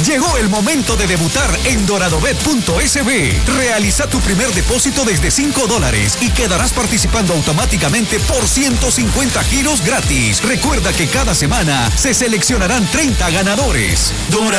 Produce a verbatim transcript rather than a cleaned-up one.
Llegó el momento de debutar en doradobet punto es be. Realiza tu primer depósito desde cinco dólares y quedarás participando automáticamente por ciento cincuenta giros gratis. Recuerda que cada semana se seleccionarán treinta ganadores. Dora